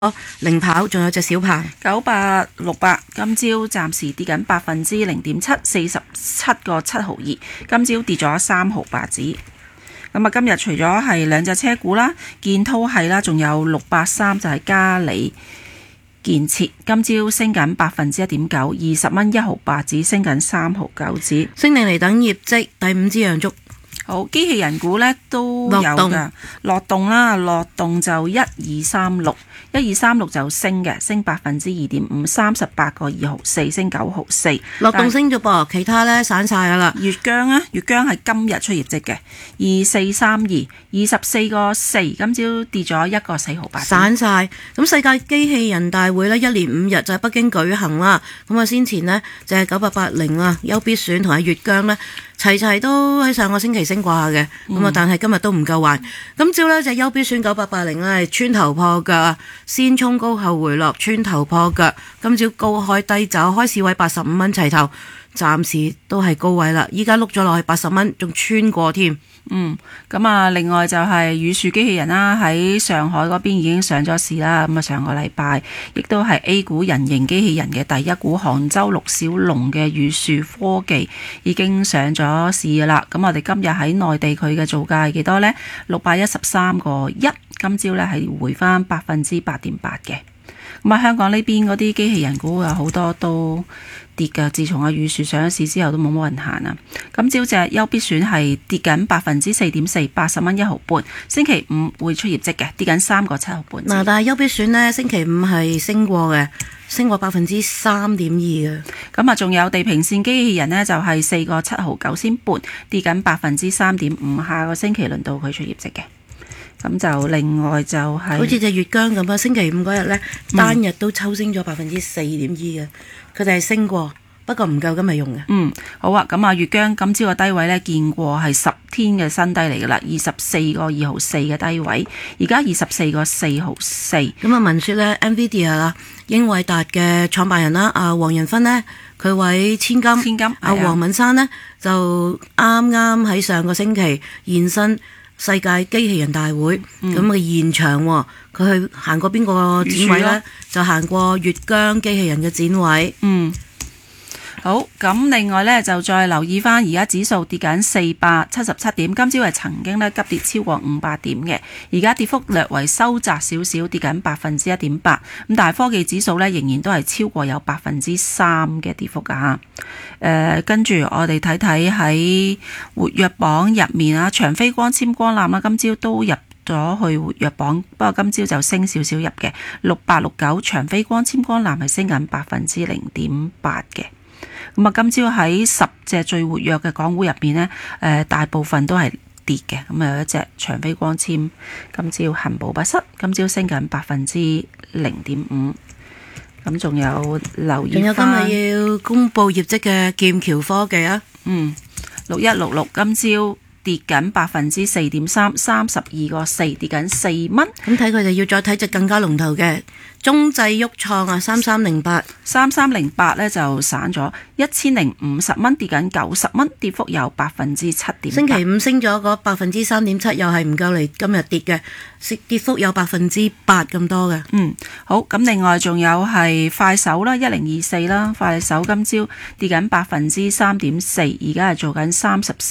零跑，仲有隻小鵬 9868，今朝暫時跌緊0.7%，47.7毫二，今朝跌咗3毫8子。咁今日除咗係兩隻車股啦，建滔係啦，仲有683就係嘉里建設，今朝升緊1.9%，20蚊1毫8子，升緊3毫9子。 升定嚟等業績，第五支陽燭。 好，機器人股呢都有㗎，樂動啦，樂動就1236就升嘅，升2.5%， 38.2毫4，升9毫4。 樂動升咗噃，其他呢散晒㗎啦。 粵江啊，粵江係今日出業績嘅，2432 24.4，今朝跌咗1.4毫8。 散晒。咁世界機器人大會呢，一連5日就喺北京舉行啦。咁啊，先前呢，就係9880啊，優必選同埋粵江呢，齊都喺上個星期升過下嘅，咁啊，但係今日都唔夠還。今朝呢，就優必選9880呢，穿頭破腳，先衝高後回落，穿頭破腳。今朝高開低走，開市位85蚊齊頭，暫時都係高位啦。依家碌咗落去80蚊，仲穿過添。 咁啊，另外就係宇樹機器人啦，喺上海嗰邊已經上咗市啦。咁啊，上個禮拜亦都係 A 股人形機器人嘅第一股，杭州陸小龍嘅宇樹科技已經上咗市噶啦。咁我哋今日喺內地佢嘅造價係幾多呢？613.1，今朝呢係回翻8.8%嘅。咁啊，香港呢邊嗰啲機器人股有好多都跌㗎，自從阿宇樹上咗市之後都冇人行啊。今朝隻優必選係跌緊4.4%， 80蚊1毫半。星期五會出業績嘅，跌緊3.7毫半。 但係優必選呢，星期五係升過嘅，升過3.2%嘅。 咁啊，仲有地平線機器人呢，就係4.7毫9仙半，跌緊3.5%。下個星期輪到佢出業績嘅。咁就另外就係好似隻粵江咁啊，星期五嗰日呢，單日都抽升咗4.2%嘅，佢哋係升過，不過唔夠今日用嘅。 好啊，咁啊，粵江今朝個低位呢，見過係10天嘅新低嚟噶啦，24.2毫4嘅低位，而家24.4毫4。 咁啊，聞說呢 NVIDIA 啦，英偉達嘅創辦人啦，阿黃仁勳呢，佢位千金，阿黃敏山呢，就啱啱喺上個星期現身世界機器人大會咁嘅現場，佢去行過邊個展位呢？就行過粵江機器人嘅展位。 好，咁另外呢，就再留意翻，而家指數跌緊477點，今朝係曾經呢急跌超過500點嘅，而家跌幅略為收窄少少，跌緊1.8%。咁但係科技指數呢，仍然都係超過有3%嘅跌幅㗎。跟住我哋睇睇喺活躍榜入面啊，長飛光纖光纜啦，今朝都入咗去活躍榜，不過今朝就升少少入嘅，6869長飛光纖光纜係升緊0.8%嘅。咁啊，今朝喺10隻最活躍嘅港股入邊呢，大部分都係跌嘅。咁啊，有一隻長飛光纖，今朝恆保不失，今朝升緊0.5%。咁仲有留意翻， 仲有今日要公布業績嘅劍橋科技啊 ，6166今朝跌緊4.3%， 32.4，跌緊4蚊。 咁睇佢哋要再睇隻更加龍頭嘅中製旭創啊，3308 呢就散咗1050蚊，跌緊90蚊，跌幅有7.8%。 星期五升咗嗰3.7%，又係唔夠嚟今日跌嘅，跌幅有8%咁多嘅。 好，咁另外仲有係快手啦，1024啦，快手今朝跌緊3.4%，而家係做緊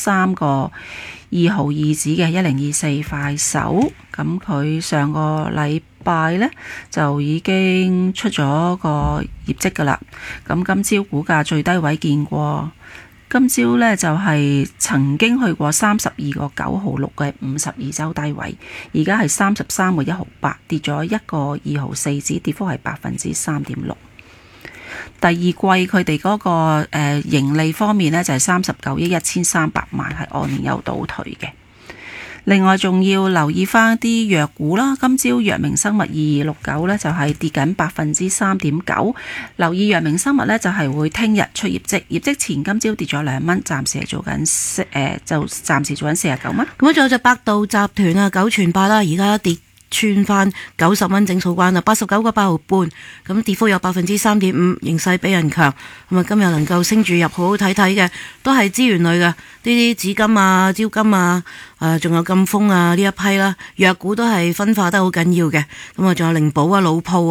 33.2毫2子嘅1024快手。咁佢上個禮拜呢，就已經出咗個業績噶啦。咁今朝股價最低位見過，今朝呢，就係曾經去過32.9毫6嘅52周低位，而家係33.1毫8，跌咗1.2毫4子，跌幅係3.6%。第二季佢哋嗰個盈利方面呢，就係39億1300萬，係按年有倒退嘅。另外仲要留意翻啲藥股啦，今朝藥明生物2269呢就係跌緊3.9%。留意藥明生物呢就係會聽日出業績，業績前今朝跌咗2蚊，暫時係做緊49蚊。 咁仲有隻百度集團啊，9傳8啦，而家跌穿翻90蚊整數關啦，89個8毫半，咁跌幅有3.5%，形勢比人強。咁啊，今日能夠升住入，好好睇睇嘅，都係資源類嘅，呢啲紫金啊、招金啊，仲有贛鋒啊呢一批啦，藥股都係分化得好緊要嘅。咁啊，仲有靈寶啊、老鋪啊。